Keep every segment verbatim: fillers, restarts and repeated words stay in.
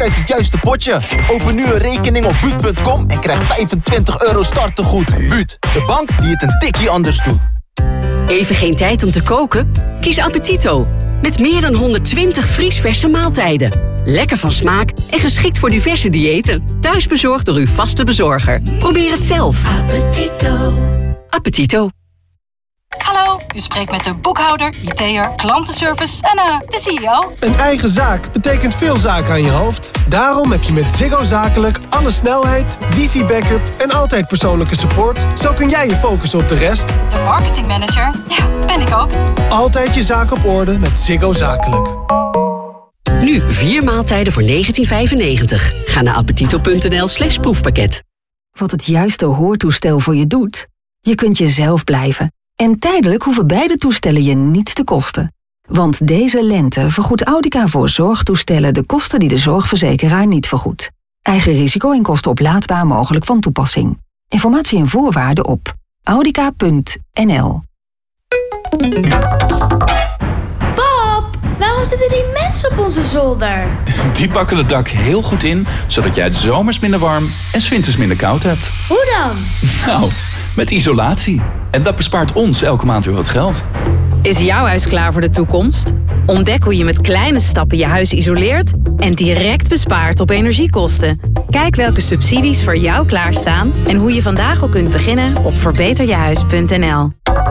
uit het juiste potje. Open nu een rekening op buut punt com en krijg vijfentwintig euro startegoed. Buut, de bank die het een tikkie anders doet. Even geen tijd om te koken? Kies Appetito. Met meer dan honderdtwintig vriesverse maaltijden. Lekker van smaak en geschikt voor diverse diëten. Thuisbezorgd door uw vaste bezorger. Probeer het zelf. Appetito. Appetito. Hallo, u spreekt met de boekhouder, I T'er, klantenservice en uh, de C E O. Een eigen zaak betekent veel zaken aan je hoofd. Daarom heb je met Ziggo Zakelijk alle snelheid, wifi-backup en altijd persoonlijke support. Zo kun jij je focussen op de rest. De marketingmanager, ja, ben ik ook. Altijd je zaak op orde met Ziggo Zakelijk. Nu vier maaltijden voor negentien vijfennegentig. Ga naar appetito.nl slash proefpakket. Wat het juiste hoortoestel voor je doet? Je kunt jezelf blijven. En tijdelijk hoeven beide toestellen je niets te kosten. Want deze lente vergoedt Audica voor zorgtoestellen de kosten die de zorgverzekeraar niet vergoedt. Eigen risico en kosten oplaadbaar mogelijk van toepassing. Informatie en voorwaarden op audica punt n l. Pap, waarom zitten die mensen op onze zolder? Die pakken het dak heel goed in, zodat jij het zomers minder warm en 's winters minder koud hebt. Hoe dan? Nou, met isolatie. En dat bespaart ons elke maand weer wat geld. Is jouw huis klaar voor de toekomst? Ontdek hoe je met kleine stappen je huis isoleert en direct bespaart op energiekosten. Kijk welke subsidies voor jou klaarstaan en hoe je vandaag al kunt beginnen op verbeter je huis punt n l.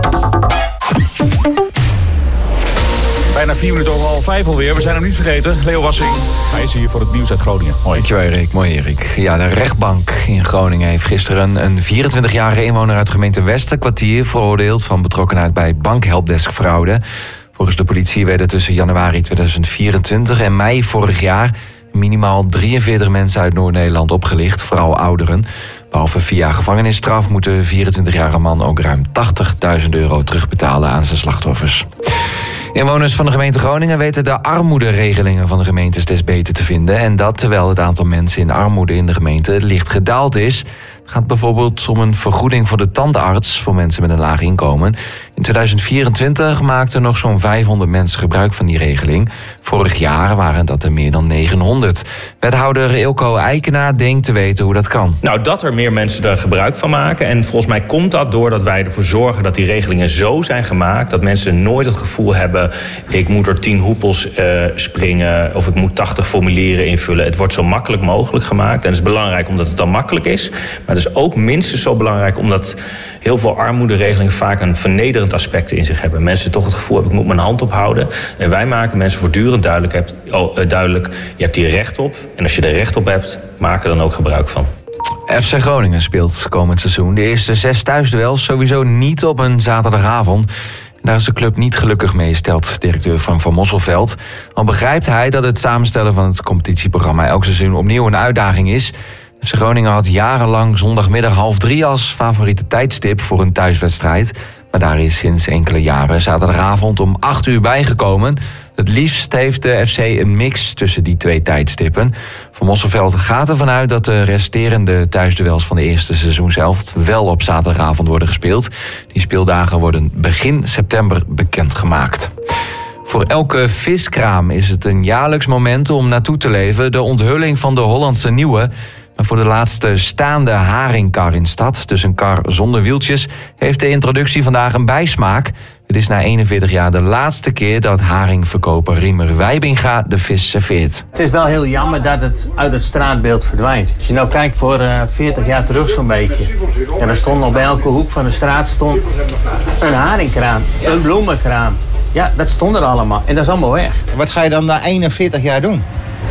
Bijna vier minuten over half vijf alweer. We zijn hem niet vergeten. Leo Wassing. Hij is hier voor het nieuws uit Groningen. Hoi. Dankjewel Erik. Mooi Erik. Ja, de rechtbank in Groningen heeft gisteren een vierentwintigjarige inwoner uit de gemeente Westerkwartier veroordeeld van betrokkenheid bij bankhelpdeskfraude. Volgens de politie werden tussen januari tweeduizend vierentwintig en mei vorig jaar minimaal drieënveertig mensen uit Noord-Nederland opgelicht, vooral ouderen. Behalve vier jaar gevangenisstraf moet de vierentwintigjarige man ook ruim tachtigduizend euro terugbetalen aan zijn slachtoffers. Inwoners van de gemeente Groningen weten de armoederegelingen van de gemeente steeds beter te vinden. En dat terwijl het aantal mensen in armoede in de gemeente licht gedaald is. Het gaat bijvoorbeeld om een vergoeding voor de tandarts voor mensen met een laag inkomen. In tweeduizend vierentwintig maakten nog zo'n vijfhonderd mensen gebruik van die regeling. Vorig jaar waren dat er meer dan negenhonderd. Wethouder Ilko Eikenaar denkt te weten hoe dat kan. Nou, dat er meer mensen er gebruik van maken. En volgens mij komt dat doordat wij ervoor zorgen dat die regelingen zo zijn gemaakt dat mensen nooit het gevoel hebben, ik moet er tien hoepels uh, springen of ik moet tachtig formulieren invullen. Het wordt zo makkelijk mogelijk gemaakt. En het is belangrijk omdat het dan makkelijk is. Maar het is ook minstens zo belangrijk omdat heel veel armoederegelingen vaak een vernederend aspect in zich hebben. Mensen toch het gevoel hebben, ik moet mijn hand ophouden. En wij maken mensen voortdurend duidelijk, hebt, oh, uh, duidelijk, je hebt hier recht op. En als je er recht op hebt, maak er dan ook gebruik van. F C Groningen speelt komend seizoen de eerste zes thuisduels sowieso niet op een zaterdagavond. Daar is de club niet gelukkig mee, stelt directeur Frank van Mosselveld. Al begrijpt hij dat het samenstellen van het competitieprogramma elk seizoen opnieuw een uitdaging is. F C Groningen had jarenlang zondagmiddag half drie als favoriete tijdstip voor een thuiswedstrijd. Maar daar is sinds enkele jaren zaterdagavond om acht uur bijgekomen. Het liefst heeft de F C een mix tussen die twee tijdstippen. Van Mosselveld gaat ervan uit dat de resterende thuisduels van de eerste seizoenshelft wel op zaterdagavond worden gespeeld. Die speeldagen worden begin september bekendgemaakt. Voor elke viskraam is het een jaarlijks moment om naartoe te leven. De onthulling van de Hollandse Nieuwe. Maar voor de laatste staande haringkar in stad, dus een kar zonder wieltjes, heeft de introductie vandaag een bijsmaak. Het is na eenenveertig jaar de laatste keer dat haringverkoper Riemer Wijbinga de vis serveert. Het is wel heel jammer dat het uit het straatbeeld verdwijnt. Als je nou kijkt voor uh, veertig jaar terug zo'n beetje. En er stond op elke hoek van de straat stond een haringkraam, een bloemenkraam. Ja, dat stond er allemaal en dat is allemaal weg. Wat ga je dan na eenenveertig jaar doen?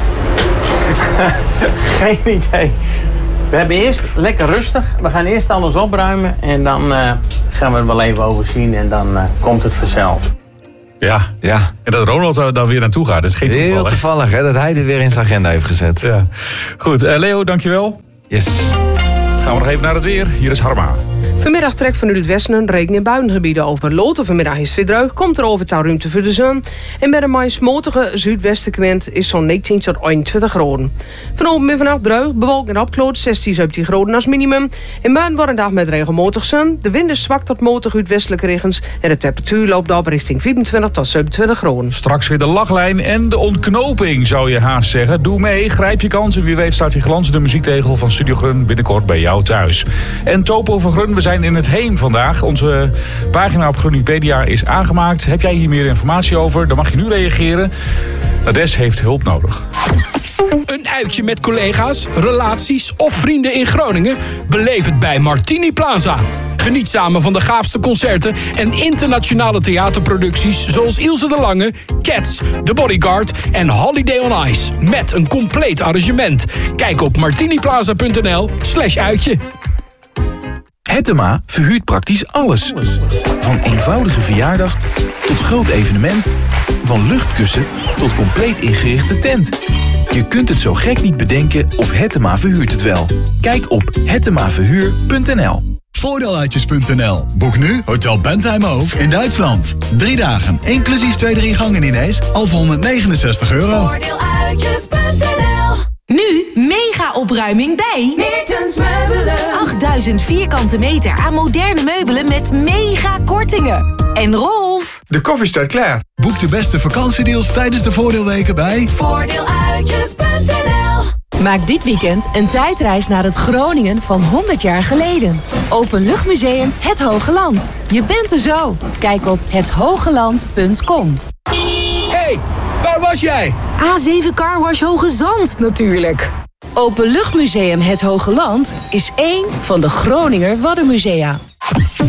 Geen idee. We hebben eerst lekker rustig. We gaan eerst alles opruimen en dan uh, gaan we er wel even over zien en dan uh, komt het vanzelf. Ja, ja. En dat Ronald daar weer naartoe gaat, dat is geen toeval. Heel toevallig hè, dat hij dit weer in zijn agenda heeft gezet. Ja. Goed, uh, Leo, dankjewel. Yes. Gaan we nog even naar het weer. Hier is Harma. Vanmiddag trekt vanuit het westen een regen- en buiengebieden over. Later vanmiddag is het weer droog, komt er overal ruimte voor de zon. En bij de mais smotige zuidwestenwind is zo'n negentien tot eenentwintig graden. Vanavond en vannacht droog, bewolking en opkloot, zestien, zeventien graden als minimum. In buien wordt een dag met regelmatig zon. De wind is zwak tot matig uit westelijke regens. En de temperatuur loopt op richting vierentwintig tot zevenentwintig graden. Straks weer de lachlijn en de ontknoping, zou je haast zeggen. Doe mee, grijp je kans en wie weet staat die glanzende muziektegel van Studio Grun binnenkort bij jou thuis. En Topo van Grun, we zijn in het Heem vandaag. Onze pagina op Grunipedia is aangemaakt. Heb jij hier meer informatie over? Dan mag je nu reageren. Nades heeft hulp nodig. Een uitje met collega's, relaties of vrienden in Groningen? Beleef het bij Martini Plaza. Geniet samen van de gaafste concerten en internationale theaterproducties zoals Ilse de Lange, Cats, The Bodyguard en Holiday on Ice. Met een compleet arrangement. Kijk op martiniplaza.nl slash uitje. Hettema verhuurt praktisch alles. Van eenvoudige verjaardag tot groot evenement. Van luchtkussen tot compleet ingerichte tent. Je kunt het zo gek niet bedenken of Hettema verhuurt het wel. Kijk op hettema verhuur punt n l. Voordeeluitjes punt n l. Boek nu Hotel Bentheimhof in Duitsland. Drie dagen, inclusief twee drie gangen diners, al voor honderdnegenenzestig euro. Voordeeluitjes punt n l. Nu mega opruiming bij Meertens Meubelen. achtduizend vierkante meter aan moderne meubelen met mega kortingen. En Rolf, de koffie staat klaar. Boek de beste vakantiedeals tijdens de voordeelweken bij Voordeeluitjes punt n l. Maak dit weekend een tijdreis naar het Groningen van honderd jaar geleden. Openluchtmuseum Het Hoge Land. Je bent er zo. Kijk op het hogeland punt com. Hey, waar was jij? A zeven Carwash Hoge Zand natuurlijk. Openluchtmuseum Het Hoge Land is één van de Groninger Waddenmusea.